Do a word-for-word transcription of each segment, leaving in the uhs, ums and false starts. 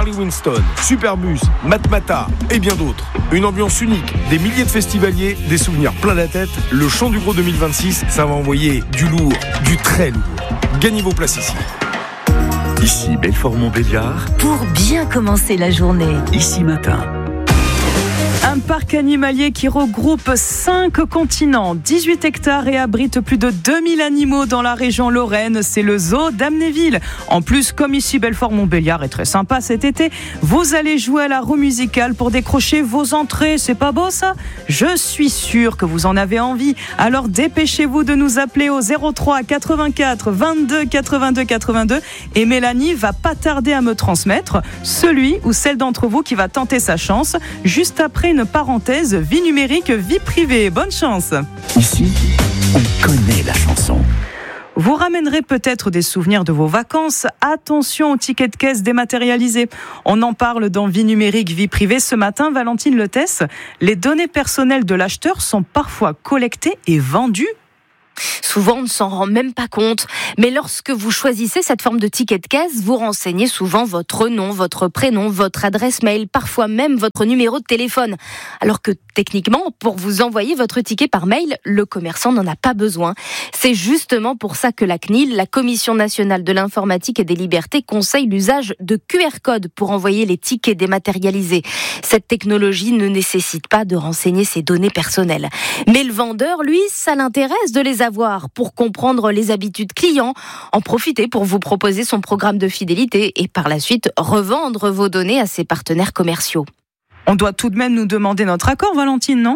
Charlie Winston, Superbus, Matmata et bien d'autres. Une ambiance unique, des milliers de festivaliers, des souvenirs plein la tête. Le Chant du Gros deux mille vingt-six, ça va envoyer du lourd, du très lourd. Gagnez vos places ici. Ici Belfort-Montbéliard. Pour bien commencer la journée. Ici Matin. Un parc animalier qui regroupe cinq continents, dix-huit hectares et abrite plus de deux mille animaux dans la région Lorraine. C'est le zoo d'Amnéville. En plus, comme ici Belfort-Montbéliard est très sympa cet été, vous allez jouer à la roue musicale pour décrocher vos entrées. C'est pas beau ça ? Je suis sûre que vous en avez envie. Alors dépêchez-vous de nous appeler au zéro trois quatre-vingt-quatre vingt-deux quatre-vingt-deux quatre-vingt-deux et Mélanie va pas tarder à me transmettre celui ou celle d'entre vous qui va tenter sa chance juste après une parenthèse vie numérique, vie privée. Bonne chance. Ici, on connaît la chanson. Vous ramènerez peut-être des souvenirs de vos vacances. Attention aux tickets de caisse dématérialisés. On en parle dans Vie numérique, vie privée. Ce matin, Valentine Letesse, les données personnelles de l'acheteur sont parfois collectées et vendues. Souvent, on ne s'en rend même pas compte. Mais lorsque vous choisissez cette forme de ticket de caisse, vous renseignez souvent votre nom, votre prénom, votre adresse mail, parfois même votre numéro de téléphone. Alors que techniquement, pour vous envoyer votre ticket par mail, le commerçant n'en a pas besoin. C'est justement pour ça que la C N I L, la Commission nationale de l'informatique et des libertés, conseille l'usage de Q R codes pour envoyer les tickets dématérialisés. Cette technologie ne nécessite pas de renseigner ses données personnelles. Mais le vendeur, lui, ça l'intéresse de les avoir pour comprendre les habitudes clients, en profiter pour vous proposer son programme de fidélité et par la suite revendre vos données à ses partenaires commerciaux. On doit tout de même nous demander notre accord, Valentine, non ?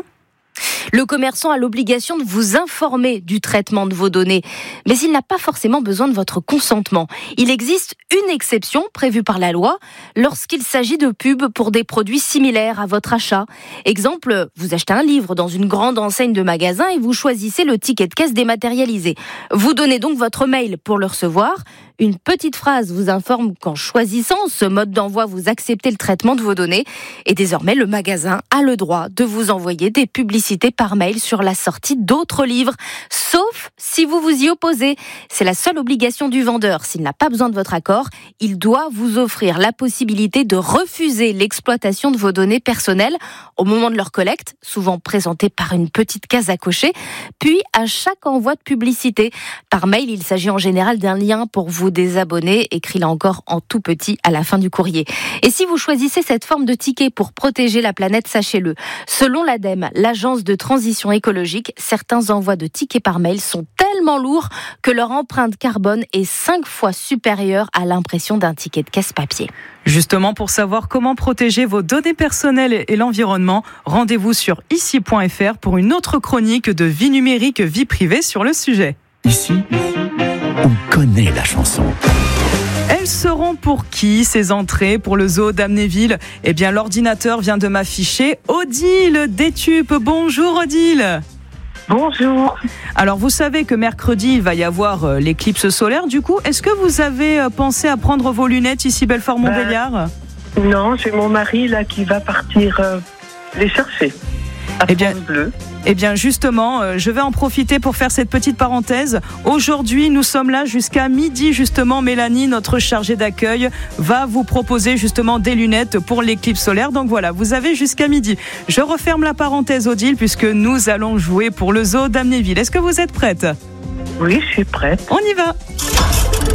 Le commerçant a l'obligation de vous informer du traitement de vos données, mais il n'a pas forcément besoin de votre consentement. Il existe une exception prévue par la loi lorsqu'il s'agit de pubs pour des produits similaires à votre achat. Exemple, vous achetez un livre dans une grande enseigne de magasin et vous choisissez le ticket de caisse dématérialisé. Vous donnez donc votre mail pour le recevoir. Une petite phrase vous informe qu'en choisissant ce mode d'envoi, vous acceptez le traitement de vos données. Et désormais, le magasin a le droit de vous envoyer des publicités par mail sur la sortie d'autres livres, sauf si vous vous y opposez. C'est la seule obligation du vendeur. S'il n'a pas besoin de votre accord, il doit vous offrir la possibilité de refuser l'exploitation de vos données personnelles au moment de leur collecte, souvent présentée par une petite case à cocher, puis à chaque envoi de publicité. Par mail, il s'agit en général d'un lien pour vous désabonner, écrit là encore en tout petit à la fin du courrier. Et si vous choisissez cette forme de ticket pour protéger la planète, sachez-le, selon l'ADEME, l'agence de transition écologique, certains envois de tickets par mail sont tellement lourds que leur empreinte carbone est cinq fois supérieure à l'impression d'un ticket de caisse papier. Justement, pour savoir comment protéger vos données personnelles et l'environnement, rendez-vous sur ici point f r pour une autre chronique de Vie numérique, vie privée sur le sujet. Ici, on connaît la chanson. Elles seront pour qui, ces entrées pour le zoo d'Amnéville ? Eh bien, l'ordinateur vient de m'afficher Odile Détupe. Bonjour Odile. Bonjour. Alors, vous savez que mercredi, il va y avoir euh, l'éclipse solaire. Du coup, est-ce que vous avez euh, pensé à prendre vos lunettes ici, Belfort-Montbéliard ? Ben, non, j'ai mon mari là qui va partir euh, les chercher. À Eh bien, bleu. Eh bien justement, euh, je vais en profiter pour faire cette petite parenthèse. Aujourd'hui, nous sommes là jusqu'à midi. Justement, Mélanie, notre chargée d'accueil, va vous proposer justement des lunettes pour l'éclipse solaire. Donc voilà, vous avez jusqu'à midi. Je referme la parenthèse, Odile, puisque nous allons jouer pour le zoo d'Amnéville. Est-ce que vous êtes prête ? Oui, je suis prête. On y va.